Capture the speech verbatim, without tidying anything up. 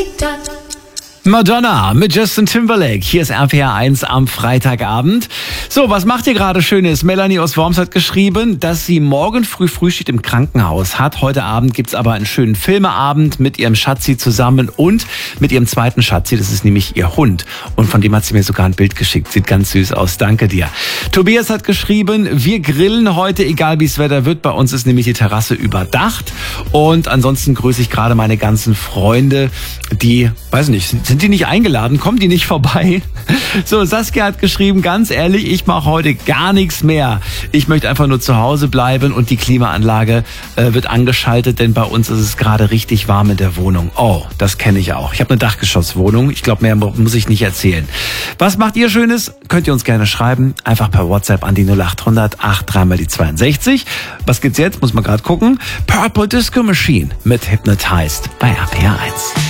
Madonna mit Justin Timberlake. Hier ist R P R eins am Freitagabend. So, was macht ihr gerade Schönes? Melanie aus Worms hat geschrieben, dass sie morgen früh Frühschicht im Krankenhaus hat. Heute Abend gibt's aber einen schönen Filmeabend mit ihrem Schatzi zusammen und mit ihrem zweiten Schatzi. Das ist nämlich ihr Hund. Und von dem hat sie mir sogar ein Bild geschickt. Sieht ganz süß aus. Danke dir. Tobias hat geschrieben, wir grillen heute, egal wie es Wetter wird. Bei uns ist nämlich die Terrasse überdacht. Und ansonsten grüße ich gerade meine ganzen Freunde, die, weiß nicht, sind die nicht eingeladen? Kommen die nicht vorbei? So, Saskia hat geschrieben, ganz ehrlich, ich mache heute gar nichts mehr. Ich möchte einfach nur zu Hause bleiben und die Klimaanlage äh, wird angeschaltet, denn bei uns ist es gerade richtig warm in der Wohnung. Oh, das kenne ich auch. Ich habe eine Dachgeschosswohnung. Ich glaube, mehr muss ich nicht erzählen. Was macht ihr Schönes? Könnt ihr uns gerne schreiben. Einfach per WhatsApp an die null acht hundert acht drei mal die zweiundsechzig. Was gibt's jetzt? Muss man gerade gucken. Purple Disco Machine mit Hypnotized bei R P R eins.